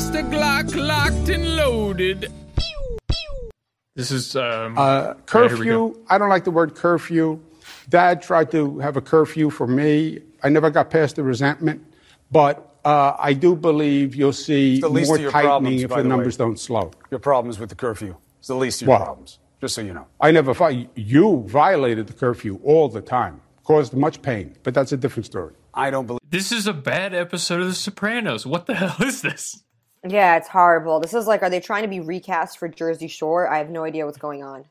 the Glock locked and loaded. This is curfew. I don't like the word curfew. Dad tried to have a curfew for me. I never got past the resentment, but I do believe you'll see more tightening if the numbers don't slow. Your problems with the curfew. It's the least of your problems, just so you know. I never you violated the curfew all the time, caused much pain, but that's a different story. I don't believe this is a bad episode of The Sopranos. What the hell is this? Yeah, it's horrible. This is like, are they trying to be recast for Jersey Shore? I have no idea what's going on.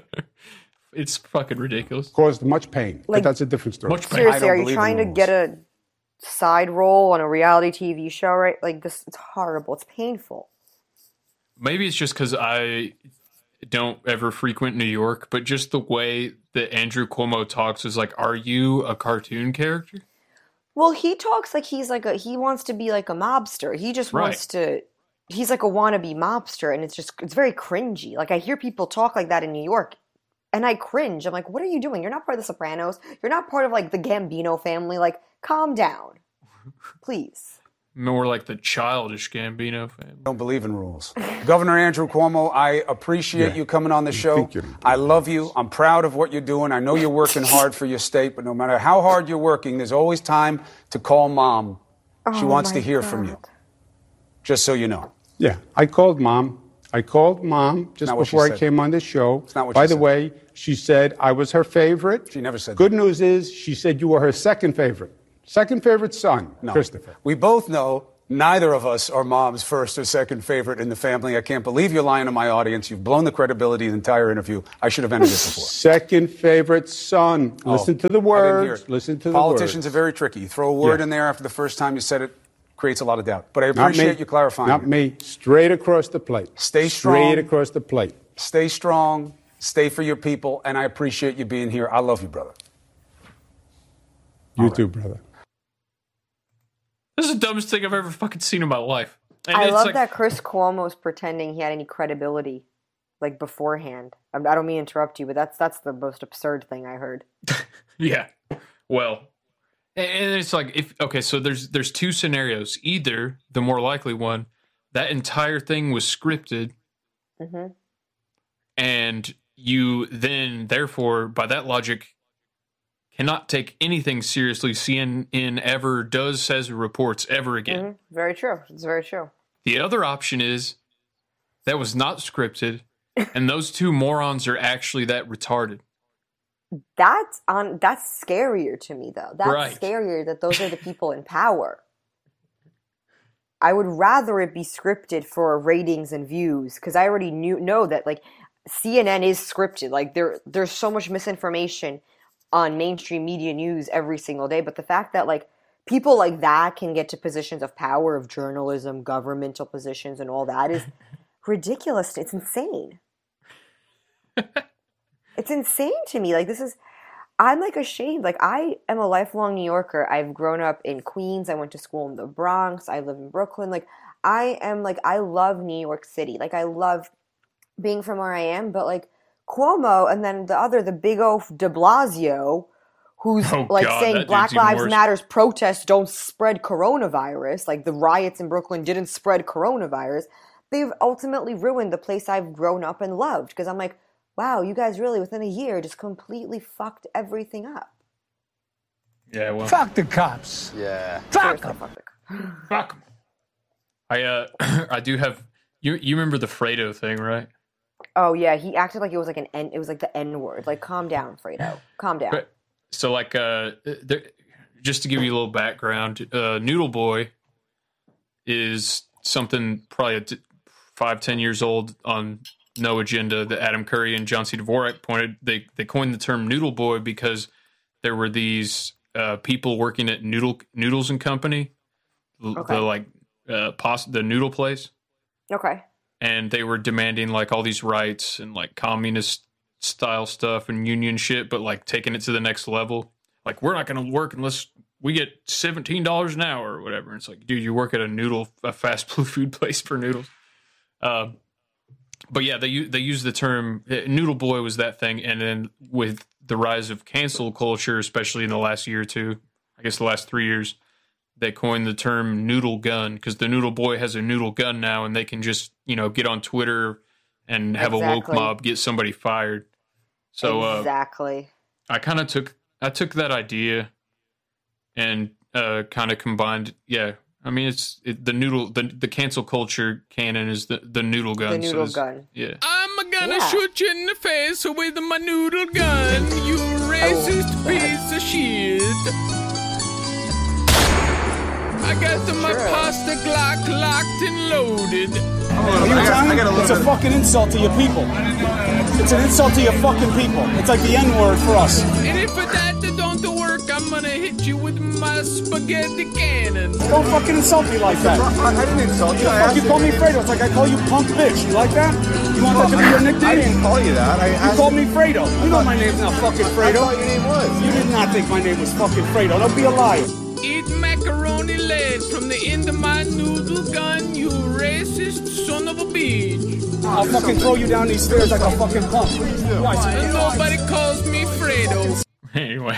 It's fucking ridiculous. Caused much pain, but that's a different story. Seriously, are you trying to get a side role on a reality TV show, right? Like this, it's horrible. It's painful. Maybe it's just because I don't ever frequent New York, but just the way that Andrew Cuomo talks is like, are you a cartoon character? Well, he talks like he wants to be like a mobster. He just wants to, he's like a wannabe mobster, and it's very cringy. Like I hear people talk like that in New York, and I cringe. I'm like, what are you doing? You're not part of the Sopranos. You're not part of like the Gambino family. Like, calm down, please. More like the childish Gambino family. Don't believe in rules. Governor Andrew Cuomo, I appreciate you coming on the show. I love you. I'm proud of what you're doing. I know you're working hard for your state, but no matter how hard you're working, there's always time to call Mom. She wants to hear from you. Just so you know. Yeah, I called Mom just before I came on this show. By the way, she said I was her favorite. She never said Good news is she said you were her second favorite. Second favorite son, Christopher. We both know neither of us are Mom's first or second favorite in the family. I can't believe you're lying to my audience. You've blown the credibility of the entire interview. I should have ended this before. Second favorite son. Listen to the words. Listen to the words. Politicians are very tricky. You throw a word in there after the first time you said it, creates a lot of doubt. But I appreciate you clarifying. Not me. Straight across the plate. Stay strong. Straight across the plate. Stay strong. Stay for your people. And I appreciate you being here. I love you, brother. You too, brother. This is the dumbest thing I've ever fucking seen in my life. And I love that Chris Cuomo's pretending he had any credibility, like beforehand. I don't mean to interrupt you, but that's the most absurd thing I heard. Yeah. Well, and it's like, so there's two scenarios. Either, the more likely one, that entire thing was scripted, and you then, therefore, by that logic, cannot take anything seriously CNN ever does, says, or reports ever again. Very true. It's very true. The other option is that was not scripted, and those two morons are actually that retarded. That's scarier to me, though. That's scarier that those are the people in power. I would rather it be scripted for ratings and views, because I already know that like CNN is scripted. Like there's so much misinformation on mainstream media news every single day, but the fact that like people like that can get to positions of power, of journalism, governmental positions, and all that is ridiculous. It's insane. It's insane to me. Like I'm like ashamed. Like I am a lifelong New Yorker. I've grown up in Queens. I went to school in the Bronx. I live in Brooklyn. Like I love New York City. Like I love being from where I am, but like Cuomo and then the big oaf de Blasio, who's saying Black Lives Matters protests don't spread coronavirus, like the riots in Brooklyn didn't spread coronavirus. They've ultimately ruined the place I've grown up and loved, because I'm like, wow, you guys really within a year just completely fucked everything up. Yeah, well, fuck the cops. Yeah, fuck them. Fuck them. I do have you remember the Fredo thing, right? Oh yeah, he acted like it was like it was like the N word. Like, calm down, Fredo. Calm down. But, so like just to give you a little background, Noodle Boy is something probably 5-10 years old on No Agenda that Adam Curry and John C. Dvorak pointed. They coined the term Noodle Boy because there were these people working at Noodles and Company, the noodle place. Okay. And they were demanding like all these rights and like communist style stuff and union shit, but like taking it to the next level. Like, we're not going to work unless we get $17 an hour or whatever. And it's like, dude, you work at a fast food place for noodles. But yeah, they use the term Noodle Boy was that thing. And then with the rise of cancel culture, especially in the last year or two, I guess the last 3 years, they coined the term noodle gun because the noodle boy has a noodle gun now, and they can just get on Twitter and have a woke mob get somebody fired. So exactly, I took that idea and kind of combined. Yeah, I mean the cancel culture canon is the noodle gun. The noodle gun. Yeah. I'm gonna shoot you in the face with my noodle gun. You racist piece of shit. I got my pasta Glock locked and loaded. Are you Italian? It's a fucking insult to your people. It's an insult to your fucking people. It's like the N-word for us. And if that don't work, I'm gonna hit you with my spaghetti cannon. Don't fucking insult me like that. I didn't insult you. You call me Fredo. It's like I call you punk bitch. You like that? You want that to be your nickname? I didn't call you that. You called me Fredo. You know my name's not fucking Fredo. I thought your name was. You did not think my name was fucking Fredo. Don't be a liar. Eat macaroni lead from the end of my noodle gun, you racist son of a bitch. I'll fucking throw you down these stairs like a fucking punk. And nobody calls me Fredo. Anyway,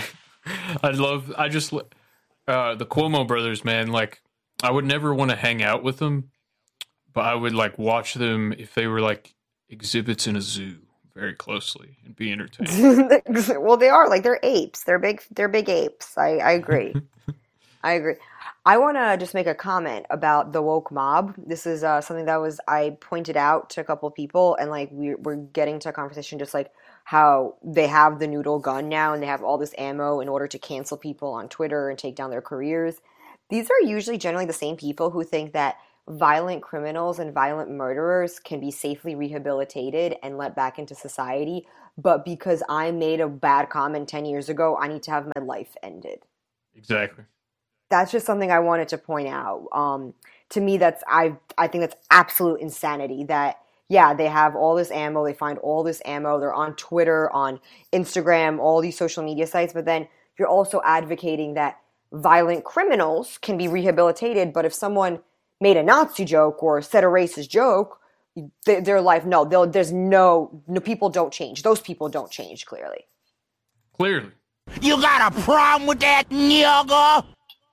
I just the Cuomo brothers, man. Like, I would never want to hang out with them, but I would like watch them if they were like exhibits in a zoo very closely and be entertained. Well, they are they're apes. They're big apes. I agree. I agree. I want to just make a comment about the woke mob. This is something that I pointed out to a couple of people, and like we're getting to a conversation just like how they have the noodle gun now and they have all this ammo in order to cancel people on Twitter and take down their careers. These are usually generally the same people who think that violent criminals and violent murderers can be safely rehabilitated and let back into society, but because I made a bad comment 10 years ago, I need to have my life ended. Exactly. That's just something I wanted to point out. To me, I think that's absolute insanity that, yeah, they have all this ammo, they find all this ammo, they're on Twitter, on Instagram, all these social media sites, but then you're also advocating that violent criminals can be rehabilitated, but if someone made a Nazi joke or said a racist joke, their life, there's no, people don't change. Those people don't change, clearly. Clearly. You got a problem with that, nigga?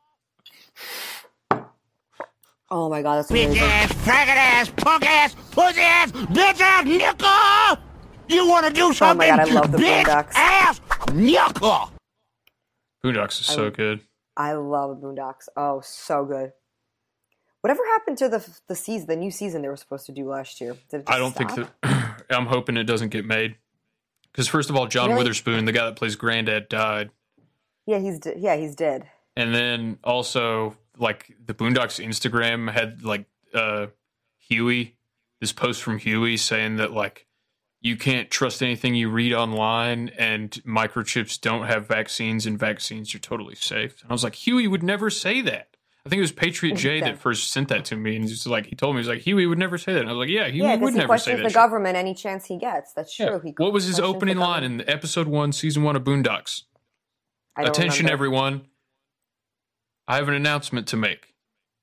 Oh my god, that's amazing. Bitch ass, faggot ass, punk ass, pussy ass, bitch ass, nigga! You wanna do something? Oh my god, I love the Boondocks. Ass, nigga! Boondocks is so good. I love Boondocks. Oh, so good. Whatever happened to the new season they were supposed to do last year? Did it just I don't stop? think that. I'm hoping it doesn't get made. Because first of all, John Witherspoon, the guy that plays Granddad, died. Yeah, he's dead. And then also, like, the Boondocks Instagram had like Huey, this post from Huey saying that like you can't trust anything you read online, and microchips don't have vaccines, and vaccines are totally safe. And I was like, Huey would never say that. I think it was Patriot J that first sent that to me, and he's like, he told me, he's like, Huey would never say that. And I was like, yeah, Huey would never say that. He questions the government any chance he gets. That's true. Yeah. What was his opening line in episode 1, season 1 of Boondocks? Attention, everyone. I have an announcement to make.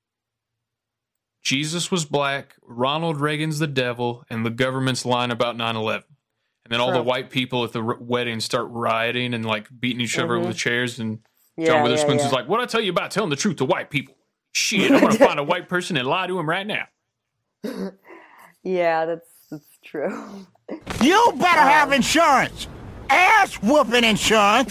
Jesus was black, Ronald Reagan's the devil, and the government's lying about 9/11. And then all the white people at the wedding start rioting and like beating each other with chairs, and John Witherspoon's is like, "What I tell you about telling the truth to white people? Shit, I'm gonna find a white person and lie to him right now." Yeah, that's true. You better have insurance, ass whooping insurance.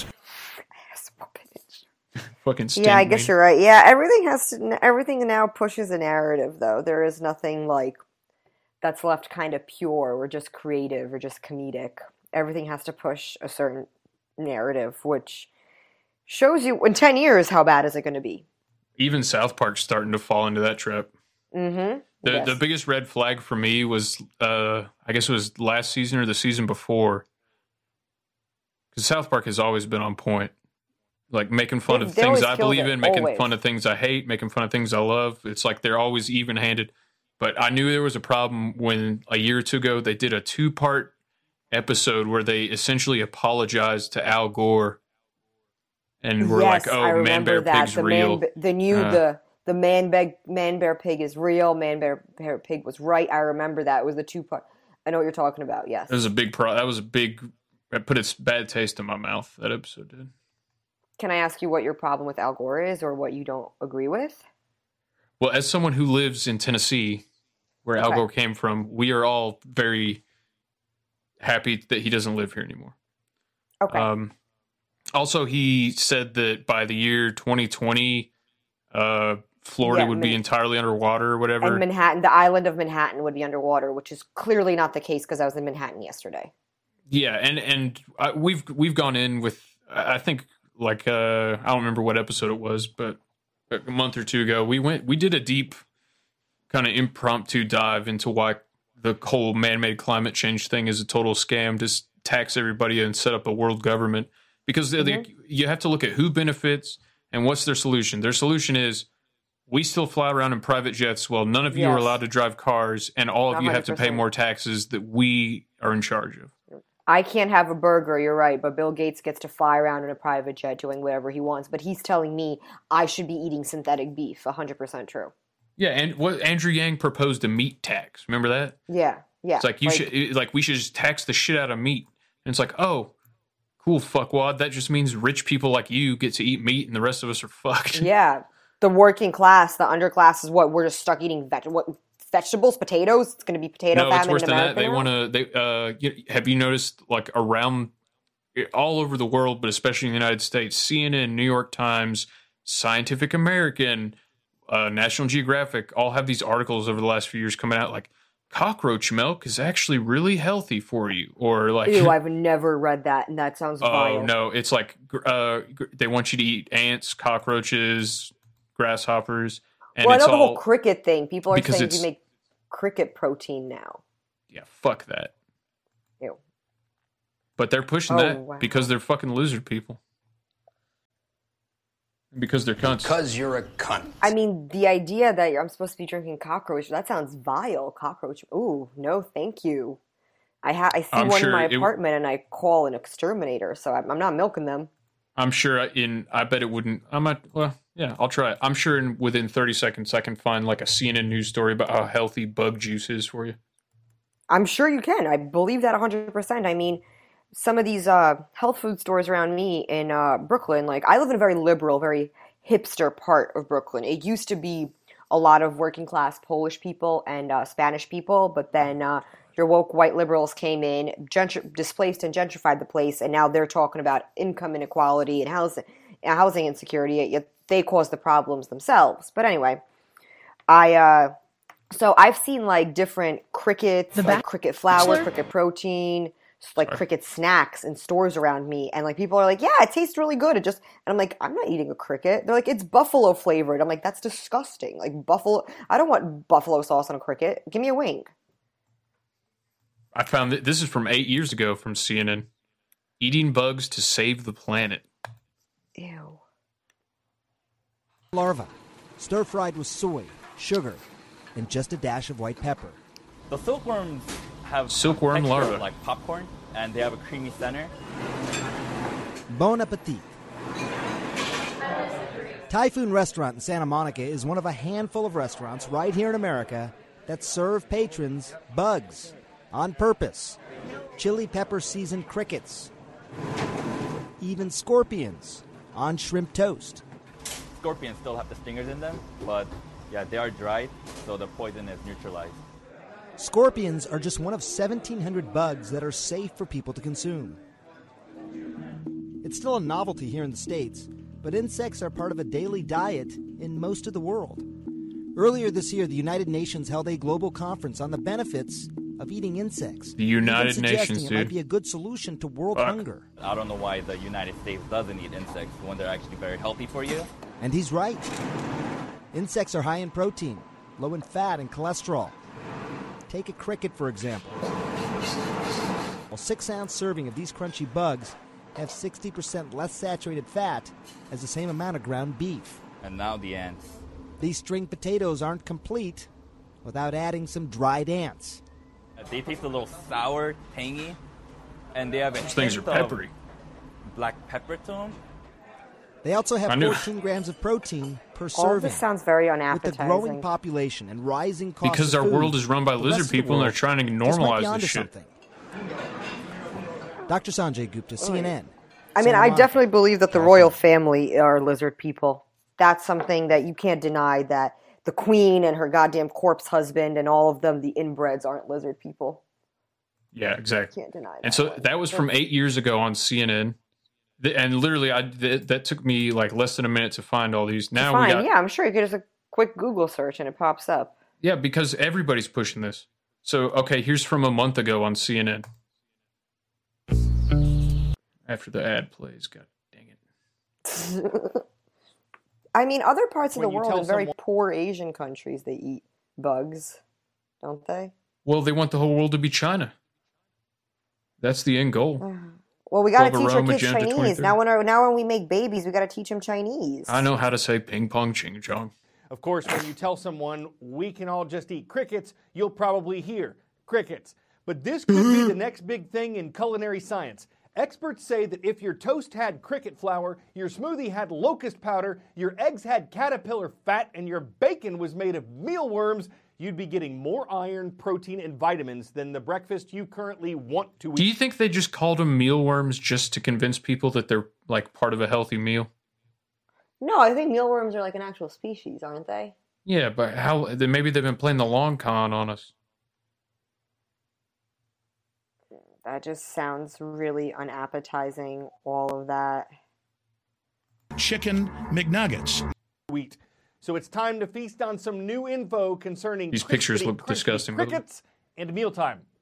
Fucking yeah, I guess you're right. Yeah, everything now pushes a narrative, though. There is nothing like that's left kind of pure or just creative or just comedic. Everything has to push a certain narrative, which shows you in 10 years how bad is it going to be. Even South Park's starting to fall into that trap. Mm-hmm. The biggest red flag for me was, I guess it was last season or the season before, because South Park has always been on point. Like making fun of things I believe in, making fun of things I hate, making fun of things I love. It's like they're always even-handed. But I knew there was a problem when a year or two ago they did a 2-part episode where they essentially apologized to Al Gore. And we're like, oh, Man Bear Pig's real. The Man Bear Pig is real. Man Bear Pig was right. I remember that. It was the 2-part. I know what you're talking about, yes. It was a big that put its bad taste in my mouth, that episode did. Can I ask you what your problem with Al Gore is or what you don't agree with? Well, as someone who lives in Tennessee, where Al Gore came from, we are all very happy that he doesn't live here anymore. Okay. Also, he said that by the year 2020, Florida would be entirely underwater or whatever. And Manhattan, the island of Manhattan would be underwater, which is clearly not the case because I was in Manhattan yesterday. Yeah, and we've gone in with, I think, like, I don't remember what episode it was, but a month or two ago, we did a deep kind of impromptu dive into why the whole man-made climate change thing is a total scam, just tax everybody and set up a world government. Because you have to look at who benefits and what's their solution. Their solution is, we still fly around in private jets while none of you are allowed to drive cars, and all of 100%. You have to pay more taxes that we are in charge of. I can't have a burger, you're right, but Bill Gates gets to fly around in a private jet doing whatever he wants. But he's telling me I should be eating synthetic beef. 100% true. Yeah, and what Andrew Yang proposed a meat tax. Remember that? Yeah. It's like we should just tax the shit out of meat. And it's like, oh, cool, fuckwad. That just means rich people like you get to eat meat, and the rest of us are fucked. Yeah, the working class, the underclass is what we're just stuck eating vegetables, potatoes. It's going to be potato famine in America. They want to. Have you noticed, like, around all over the world, but especially in the United States, CNN, New York Times, Scientific American, National Geographic, all have these articles over the last few years coming out like, cockroach milk is actually really healthy for you, or like, ew, I've never read that, and that sounds vile. Oh no, it's like they want you to eat ants, cockroaches, grasshoppers. And well, I know the whole cricket thing. People are saying you make cricket protein now. Yeah, fuck that. Ew. But they're pushing that because they're fucking lizard people. Because they're cunts. Because you're a cunt. I mean, the idea that I'm supposed to be drinking cockroach, that sounds vile. Cockroach, ooh, no thank you. I see one in my apartment and I call an exterminator, so I'm not milking them. I'm sure I bet it wouldn't. I'll try it. I'm sure within 30 seconds I can find like a CNN news story about how healthy bug juice is for you. I'm sure you can. I believe that 100%. I mean, some of these health food stores around me in Brooklyn, like, I live in a very liberal, very hipster part of Brooklyn. It used to be a lot of working class Polish people and Spanish people, but then your woke white liberals came in, displaced and gentrified the place, and now they're talking about income inequality and housing insecurity. Yet they caused the problems themselves. But anyway, so I've seen like different crickets, like cricket flour, cricket protein, like cricket snacks in stores around me, and like people are like, yeah, it tastes really good. And I'm like, I'm not eating a cricket. They're like, it's buffalo flavored. I'm like, that's disgusting. Like buffalo, I don't want buffalo sauce on a cricket. Give me a wing. I found that this is from 8 years ago from CNN. Eating bugs to save the planet. Ew. Larva, stir-fried with soy, sugar, and just a dash of white pepper. The silkworms have silkworm larva like popcorn, and they have a creamy center. Bon appetit. Typhoon Restaurant in Santa Monica is one of a handful of restaurants right here in America that serve patrons bugs on purpose. Chili pepper seasoned crickets. Even scorpions on shrimp toast. Scorpions still have the stingers in them, but yeah, they are dried, so the poison is neutralized. Scorpions are just one of 1,700 bugs that are safe for people to consume. It's still a novelty here in the States, but insects are part of a daily diet in most of the world. Earlier this year, the United Nations held a global conference on the benefits of eating insects. The United Nations, dude. It might be a good solution to world hunger. I don't know why the United States doesn't eat insects when they're actually very healthy for you. And he's right. Insects are high in protein, low in fat and cholesterol. Take a cricket, for example. A 6-ounce serving of these crunchy bugs have 60% less saturated fat as the same amount of ground beef. And now the ants. These string potatoes aren't complete without adding some dried ants. They taste a little sour, tangy, and they have a Those things are peppery. Black pepper to them. They also have 14 grams of protein per serving. All this sounds very unappetizing. With the growing population and rising costs because of our food, world is run by lizard people and they're trying to normalize this shit. Dr. Sanjay Gupta, CNN. I mean, I definitely believe that the royal family are lizard people. That's something that you can't deny, that the queen and her goddamn corpse husband and all of them, the inbreds, aren't lizard people. Yeah, exactly. Can't deny that. And so that was from 8 years ago on CNN. And literally, that took me like less than a minute to find all these. Now we got, I'm sure you could just a quick Google search and it pops up. Yeah, because everybody's pushing this. So, okay, here's from a month ago on CNN. After the ad plays, god dang it. I mean, other parts of the world, in very poor Asian countries, they eat bugs, don't they? Well, they want the whole world to be China. That's the end goal. Well, we got to teach our kids Chinese. Now when we make babies, we got to teach them Chinese. I know how to say ping pong ching chong. Of course, when you tell someone we can all just eat crickets, you'll probably hear crickets. But this could be the next big thing in culinary science. Experts say that if your toast had cricket flour, your smoothie had locust powder, your eggs had caterpillar fat, and your bacon was made of mealworms, you'd be getting more iron, protein, and vitamins than the breakfast you currently want to eat. Do you think they just called them mealworms just to convince people that they're like part of a healthy meal? No, I think mealworms are like an actual species, aren't they? Yeah, but how? Maybe they've been playing the long con on us. That just sounds really unappetizing, all of that. Chicken McNuggets. Wheat. So it's time to feast on some new info concerning these pictures look disgusting. Crickets and mealtime.